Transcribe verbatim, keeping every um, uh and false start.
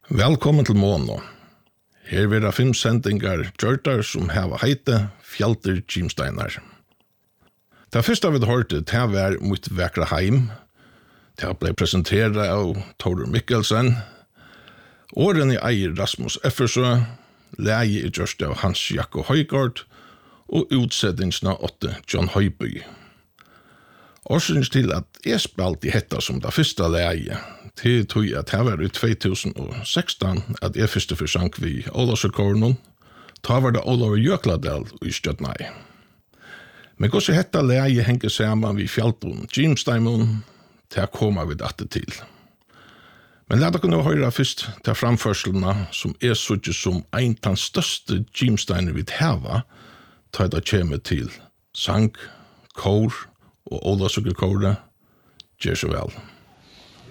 Velkommen til Mono. Her vil det fem sendingar gjørtar som hava heite Fjalter Gimsteinar. Det første vi hørte, det var Mitt vekra heim. Det ble presentert av Torur Mikkelsen. Åren i eier Rasmus Effersø, leie i gjørst av Hans Jakko Høygård, og utsettingsna åtte John Høyby. Årsynns til at jeg spalte i hetta som det første leie, til tog at det var i två tusen og sexton at jeg første forsang vi Olavsøkornen, ta var det Olav Jökladal i Stjøtnei. Men hvordan hetta leie henger sammen vi Fjaltun Gimsteinon, til å komme vi dette til. Men la dere nå høre først til framførselene som er sånn som en av de største Gimsteiner vi hava, ta det kommer til sang, kor og Olavsøkornet. Gjør så vel.